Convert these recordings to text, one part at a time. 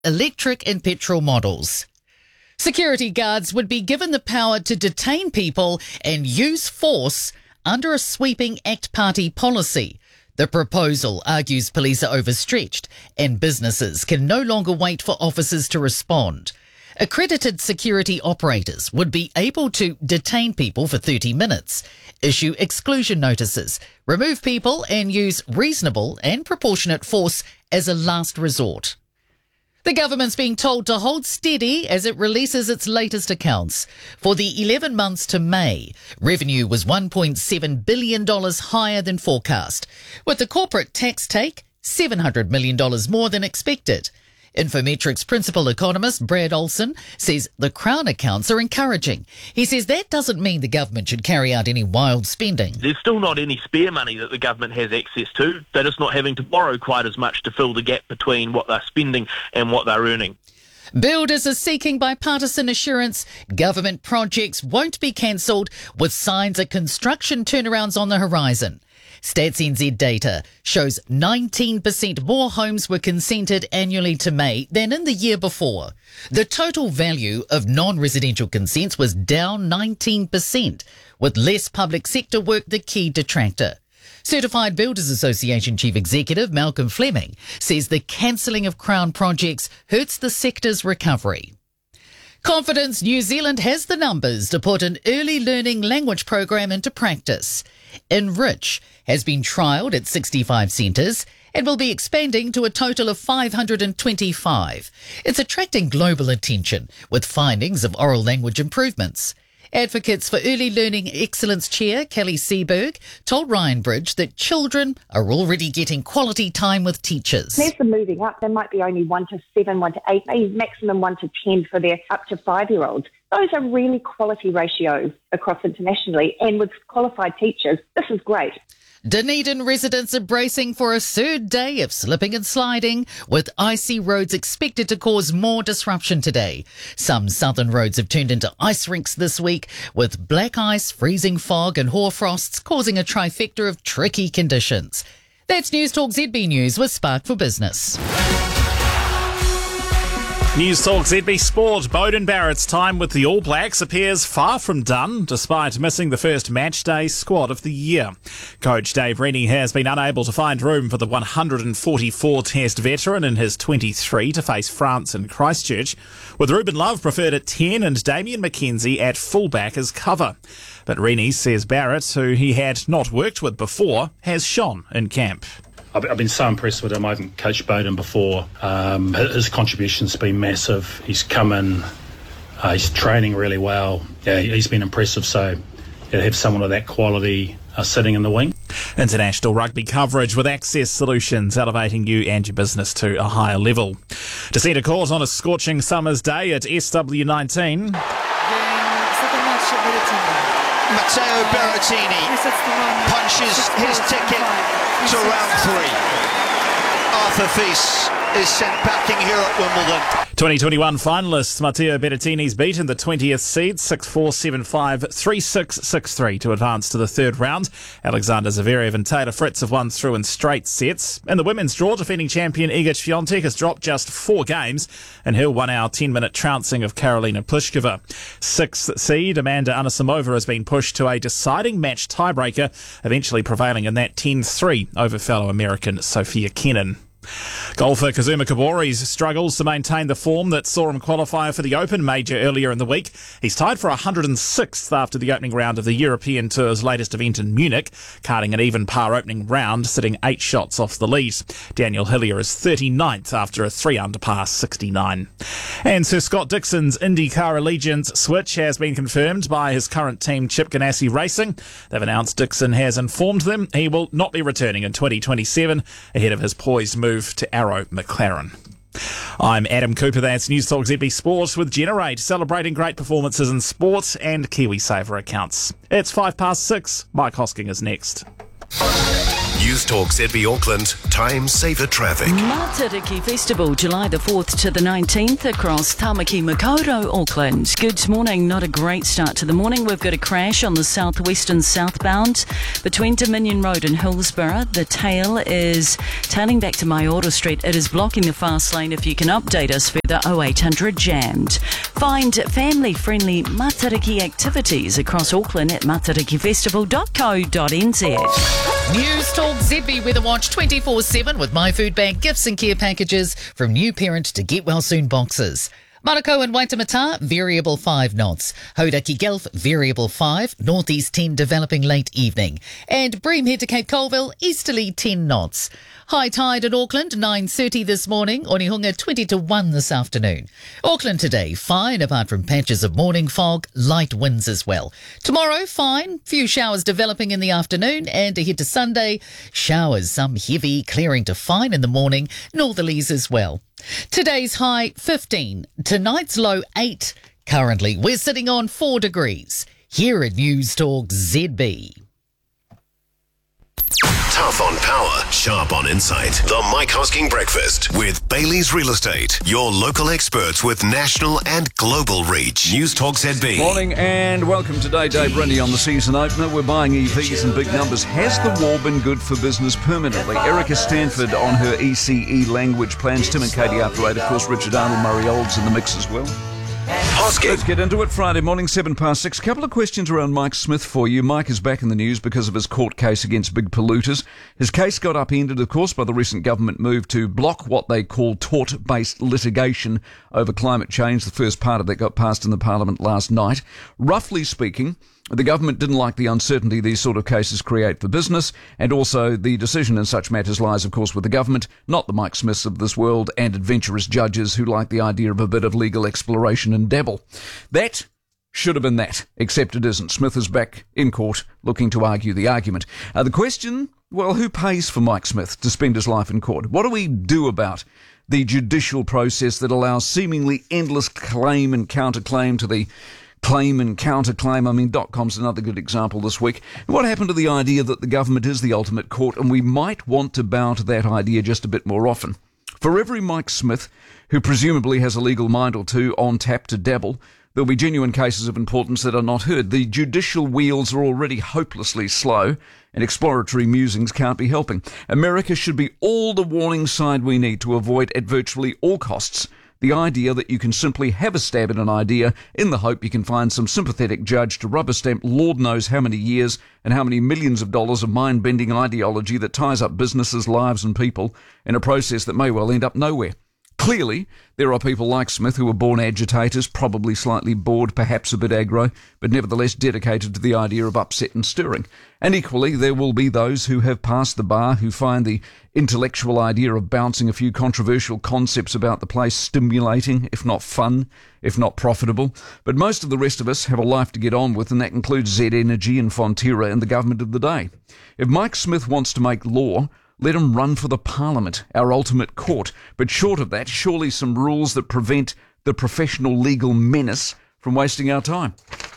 electric and petrol models. Security guards would be given the power to detain people and use force under a sweeping ACT Party policy. The proposal argues police are overstretched and businesses can no longer wait for officers to respond. Accredited security operators would be able to detain people for 30 minutes, issue exclusion notices, remove people and use reasonable and proportionate force as a last resort. The government's being told to hold steady as it releases its latest accounts. For the 11 months to May, revenue was $1.7 billion higher than forecast, with the corporate tax take $700 million more than expected. Infometrics principal economist Brad Olson says the Crown accounts are encouraging. He says that doesn't mean the government should carry out any wild spending. There's still not any spare money that the government has access to. They're just not having to borrow quite as much to fill the gap between what they're spending and what they're earning. Builders are seeking bipartisan assurance government projects won't be cancelled, with signs of construction turnarounds on the horizon. Stats NZ data shows 19% more homes were consented annually to May than in the year before. The total value of non-residential consents was down 19%, with less public sector work the key detractor. Certified Builders Association Chief Executive Malcolm Fleming says the cancelling of Crown projects hurts the sector's recovery. Confidence New Zealand has the numbers to put an early learning language program into practice. Enrich has been trialled at 65 centres and will be expanding to a total of 525. It's attracting global attention with findings of oral language improvements. Advocates for Early Learning Excellence Chair Kelly Seaberg told Ryan Bridge that children are already getting quality time with teachers. As they're moving up, there might be only 1 to 7, 1 to 8, maybe maximum 1 to 10 for their up to 5-year-olds. Those are really quality ratios across internationally, and with qualified teachers, this is great. Dunedin residents are bracing for a third day of slipping and sliding, with icy roads expected to cause more disruption today. Some southern roads have turned into ice rinks this week, with black ice, freezing fog and hoarfrosts causing a trifecta of tricky conditions. That's News Talk ZB News with Spark for Business. News Talk ZB Sport. Beauden Barrett's time with the All Blacks appears far from done, despite missing the first matchday squad of the year. Coach Dave Rennie has been unable to find room for the 144 Test veteran in his 23 to face France in Christchurch, with Ruben Love preferred at 10 and Damien McKenzie at fullback as cover. But Rennie says Barrett, who he had not worked with before, has shone in camp. I've been so impressed with him. I haven't coached Beauden before. His contribution's been massive. He's come in, he's training really well. Yeah, he's been impressive. So to have someone of that quality sitting in the wing. International rugby coverage with Access Solutions, elevating you and your business to a higher level. To centre court on a scorching summer's day at SW19. Matteo Berrettini punches his ticket to round 3. Arthur Thies is sent packing here at Wimbledon. 2021 finalists Matteo Berrettini's beaten the 20th seed 6-4, 7-5, 3-6, 6-3 to advance to the third round. Alexander Zverev and Taylor Fritz have won through in straight sets. In the women's draw, defending champion Iga Swiatek has dropped just 4 games in her 1-hour 10-minute trouncing of Karolina Pliskova. 6th seed Amanda Anisimova has been pushed to a deciding match tiebreaker, eventually prevailing in that 10-3 over fellow American Sophia Kenin. Golfer Kazuma Kobori struggles to maintain the form that saw him qualify for the Open major earlier in the week. He's tied for 106th after the opening round of the European Tour's latest event in Munich, carding an even par opening round, sitting 8 shots off the lead. Daniel Hillier is 39th after a 3-under par 69. And Sir Scott Dixon's IndyCar allegiance switch has been confirmed by his current team Chip Ganassi Racing. They've announced Dixon has informed them he will not be returning in 2027 ahead of his poised move to Arrow McLaren. I'm Adam Cooper. That's News Talk ZB Sport with Generate, celebrating great performances in sport and KiwiSaver accounts. It's 6:05. Mike Hosking is next. News Talk ZB Auckland, time saver traffic. Matariki Festival, July the 4th to the 19th across Tamaki Makaurau, Auckland. Good morning, not a great start to the morning. We've got a crash on the southwestern southbound between Dominion Road and Hillsborough. The tail is tailing back to Maiora Street. It is blocking the fast lane. If you can update us further, 0800 jammed. Find family-friendly Matariki activities across Auckland at matarikifestival.co.nz. News Talk ZB Weather Watch 24/7 with My Food Bag gifts and care packages from new parent to get well soon boxes. Manukau and Waitemata, variable 5 knots. Hauraki Gulf, variable 5, northeast 10 developing late evening. And Bream head to Cape Colville, easterly 10 knots. High tide at Auckland, 9:30 this morning. Onehunga, 20 to 1 this afternoon. Auckland today, fine apart from patches of morning fog, light winds as well. Tomorrow, fine, few showers developing in the afternoon. And ahead to Sunday, showers, some heavy, clearing to fine in the morning, northerlies as well. Today's high 15, tonight's low 8. Currently, we're sitting on 4 degrees. Here at News Talk ZB. Tough on power, sharp on insight. The Mike Hosking Breakfast with Bailey's Real Estate. Your local experts with national and global reach. News Talk ZB. Morning and welcome today, Dave Rennie on the season opener. We're buying EVs in big numbers. Has the war been good for business permanently? Erica Stanford on her ECE language plans. Tim and Katie after 8. Of course, Richard Arnold, Murray Olds in the mix as well. Hosking. Let's get into it. Friday morning, 6:07. A couple of questions around Mike Smith for you. Mike is back in the news because of his court case against big polluters. His case got upended, of course, by the recent government move to block what they call tort-based litigation over climate change. The first part of that got passed in the Parliament last night. Roughly speaking, the government didn't like the uncertainty these sort of cases create for business, and also the decision in such matters lies, of course, with the government, not the Mike Smiths of this world and adventurous judges who like the idea of a bit of legal exploration and dabble. That should have been that, except it isn't. Smith is back in court looking to argue the argument. The question, well, who pays for Mike Smith to spend his life in court? What do we do about the judicial process that allows seemingly endless claim and counterclaim to the claim and counterclaim? I mean, .com's another good example this week. And what happened to the idea that the government is the ultimate court, and we might want to bow to that idea just a bit more often? For every Mike Smith, who presumably has a legal mind or two on tap to dabble, there'll be genuine cases of importance that are not heard. The judicial wheels are already hopelessly slow, and exploratory musings can't be helping. America should be all the warning sign we need to avoid at virtually all costs the idea that you can simply have a stab at an idea in the hope you can find some sympathetic judge to rubber stamp Lord knows how many years and how many millions of dollars of mind-bending ideology that ties up businesses, lives and people in a process that may well end up nowhere. Clearly, there are people like Smith who were born agitators, probably slightly bored, perhaps a bit aggro, but nevertheless dedicated to the idea of upset and stirring. And equally, there will be those who have passed the bar, who find the intellectual idea of bouncing a few controversial concepts about the place stimulating, if not fun, if not profitable. But most of the rest of us have a life to get on with, and that includes Z Energy and Fonterra and the government of the day. If Mike Smith wants to make law, let him run for the Parliament, our ultimate court. But short of that, surely some rules that prevent the professional legal menace from wasting our time.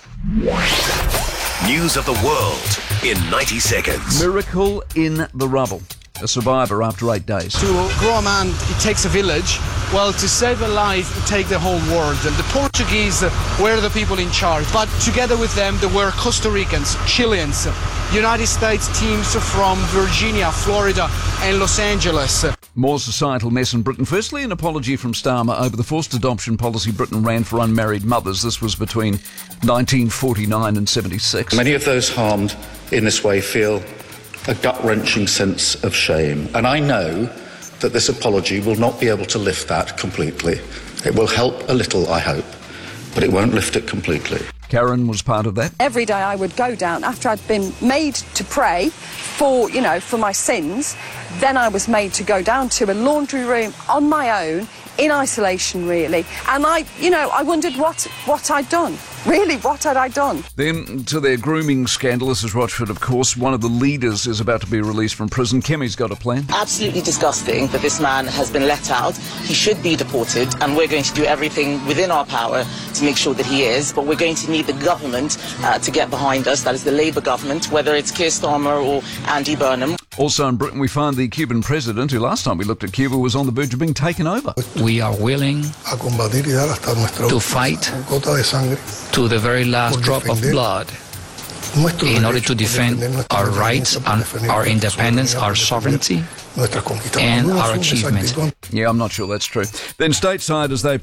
News of the world in 90 seconds. Miracle in the rubble. A survivor after 8 days. To grow a man, it takes a village. Well, to save a life, it takes the whole world. And the Portuguese were the people in charge. But together with them, there were Costa Ricans, Chileans, United States teams from Virginia, Florida, and Los Angeles. More societal mess in Britain. Firstly, an apology from Starmer over the forced adoption policy Britain ran for unmarried mothers. This was between 1949 and 76. Many of those harmed in this way feel a gut-wrenching sense of shame. And I know that this apology will not be able to lift that completely. It will help a little, I hope, but it won't lift it completely. Karen was part of that. Every day I would go down after I'd been made to pray for my sins. Then I was made to go down to a laundry room on my own, in isolation, really. And I wondered what I'd done. Really, what had I done? Then to their grooming scandal, this is Rochford, of course. One of the leaders is about to be released from prison. Kemi's got a plan. Absolutely disgusting that this man has been let out. He should be deported, and we're going to do everything within our power to make sure that he is. But we're going to need the government to get behind us. That is the Labour government, whether it's Keir Starmer or Andy Burnham. Also in Britain, we find the Cuban president, who last time we looked at Cuba was on the verge of being taken over. We are willing to fight to the very last drop of blood in order to defend our rights, and our independence, our sovereignty, and our achievements. Yeah, I'm not sure that's true. Then stateside, as they